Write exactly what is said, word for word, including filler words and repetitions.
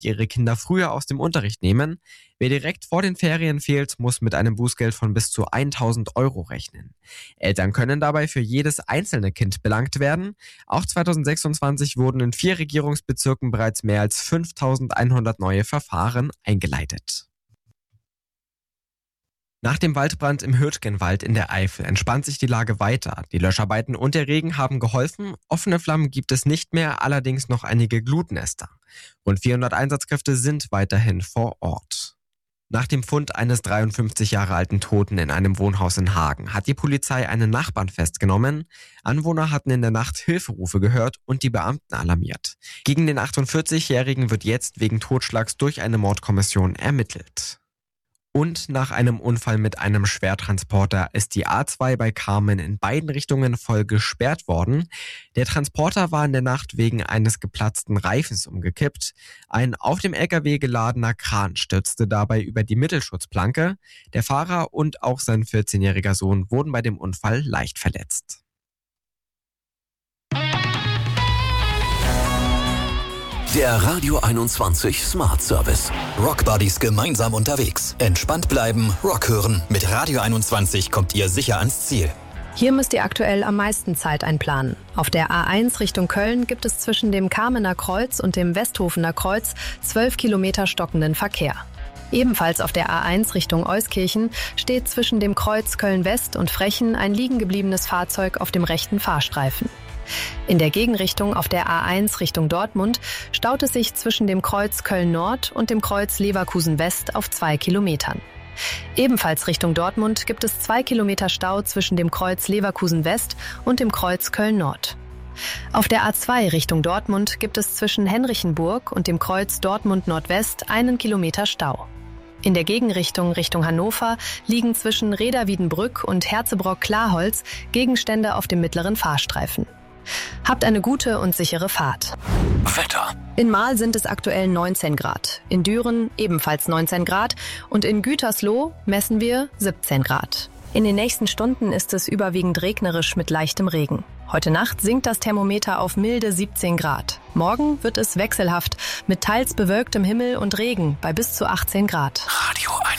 die ihre Kinder früher aus dem Unterricht nehmen. Wer direkt vor den Ferien fehlt, muss mit einem Bußgeld von bis zu tausend Euro rechnen. Eltern können dabei für jedes einzelne Kind belangt werden. Auch zweitausendsechsundzwanzig wurden in vier Regierungsbezirken bereits mehr als fünftausendeinhundert neue Verfahren eingeleitet. Nach dem Waldbrand im Hürtgenwald in der Eifel entspannt sich die Lage weiter. Die Löscharbeiten und der Regen haben geholfen. Offene Flammen gibt es nicht mehr, allerdings noch einige Glutnester. Rund vierhundert Einsatzkräfte sind weiterhin vor Ort. Nach dem Fund eines dreiundfünfzig Jahre alten Toten in einem Wohnhaus in Hagen hat die Polizei einen Nachbarn festgenommen. Anwohner hatten in der Nacht Hilferufe gehört und die Beamten alarmiert. Gegen den achtundvierzigjährigen wird jetzt wegen Totschlags durch eine Mordkommission ermittelt. Und nach einem Unfall mit einem Schwertransporter ist die A zwei bei Carmen in beiden Richtungen voll gesperrt worden. Der Transporter war in der Nacht wegen eines geplatzten Reifens umgekippt. Ein auf dem L K W geladener Kran stürzte dabei über die Mittelschutzplanke. Der Fahrer und auch sein vierzehnjähriger Sohn wurden bei dem Unfall leicht verletzt. Der Radio einundzwanzig Smart Service. Rock Buddies gemeinsam unterwegs. Entspannt bleiben, Rock hören. Mit Radio einundzwanzig kommt ihr sicher ans Ziel. Hier müsst ihr aktuell am meisten Zeit einplanen. Auf der A eins Richtung Köln gibt es zwischen dem Kamener Kreuz und dem Westhofener Kreuz zwölf Kilometer stockenden Verkehr. Ebenfalls auf der A eins Richtung Euskirchen steht zwischen dem Kreuz Köln-West und Frechen ein liegen gebliebenes Fahrzeug auf dem rechten Fahrstreifen. In der Gegenrichtung auf der A eins Richtung Dortmund staut es sich zwischen dem Kreuz Köln-Nord und dem Kreuz Leverkusen-West auf zwei Kilometern. Ebenfalls Richtung Dortmund gibt es zwei Kilometer Stau zwischen dem Kreuz Leverkusen-West und dem Kreuz Köln-Nord. Auf der A zwei Richtung Dortmund gibt es zwischen Henrichenburg und dem Kreuz Dortmund-Nordwest einen Kilometer Stau. In der Gegenrichtung Richtung Hannover liegen zwischen Reda-Wiedenbrück und Herzebrock-Klarholz Gegenstände auf dem mittleren Fahrstreifen. Habt eine gute und sichere Fahrt. Wetter. In Marl sind es aktuell neunzehn Grad, in Düren ebenfalls neunzehn Grad und in Gütersloh messen wir siebzehn Grad. In den nächsten Stunden ist es überwiegend regnerisch mit leichtem Regen. Heute Nacht sinkt das Thermometer auf milde siebzehn Grad. Morgen wird es wechselhaft mit teils bewölktem Himmel und Regen bei bis zu achtzehn Grad. Radio